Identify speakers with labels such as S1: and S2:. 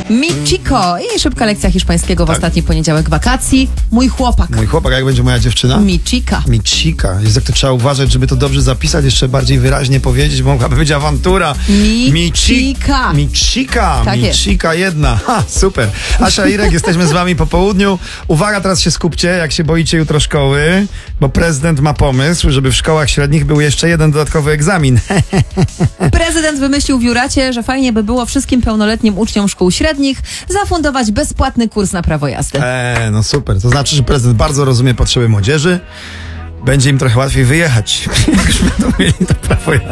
S1: Michiko i szybka lekcja hiszpańskiego w ostatni poniedziałek wakacji. Mój chłopak.
S2: Mój chłopak, jak będzie moja dziewczyna?
S1: Michika.
S2: Michika. Jest, jak to trzeba uważać, żeby to dobrze zapisać, jeszcze bardziej wyraźnie powiedzieć, bo mogłaby być awantura.
S1: Michika.
S2: Michika.
S1: Tak
S2: Michika jedna. Ha, super. Asia, Irek, jesteśmy z wami po południu. Uwaga, teraz się skupcie, jak się boicie jutro szkoły, bo prezydent ma pomysł, żeby w szkołach średnich był jeszcze jeden dodatkowy egzamin.
S1: Prezydent wymyślił w Juracie, że fajnie by było wszystkim pełnoletnim uczniom szkół średnich zafundować bezpłatny kurs na prawo jazdy.
S2: No super. To znaczy, że prezydent bardzo rozumie potrzeby młodzieży. Będzie im trochę łatwiej wyjechać, jak już będą mieli to prawo jazdy.